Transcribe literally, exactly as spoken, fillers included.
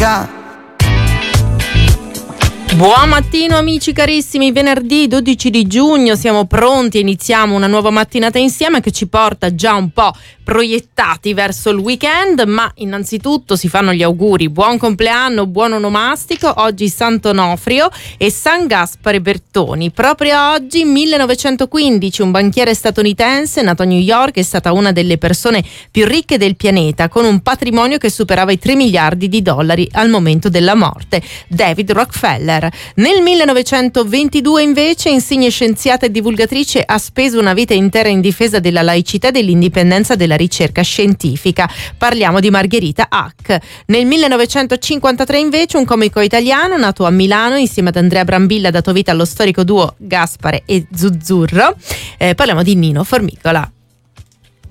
dimentica. Buon mattino amici carissimi, venerdì dodici di giugno, siamo pronti, iniziamo una nuova mattinata insieme che ci porta già un po' proiettati verso il weekend, ma innanzitutto si fanno gli auguri, buon compleanno, buon onomastico, oggi Sant'Onofrio e San Gaspare Bertoni. Proprio oggi, millenovecentoquindici, un banchiere statunitense nato a New York è stata una delle persone più ricche del pianeta, con un patrimonio che superava i tre miliardi di dollari al momento della morte, David Rockefeller. Nel millenovecentoventidue invece, insigne scienziata e divulgatrice, ha speso una vita intera in difesa della laicità e dell'indipendenza della ricerca scientifica. Parliamo di Margherita Hack. Nel millenovecentocinquantatré invece un comico italiano nato a Milano insieme ad Andrea Brambilla ha dato vita allo storico duo Gaspare e Zuzzurro. Eh, parliamo di Nino Formicola.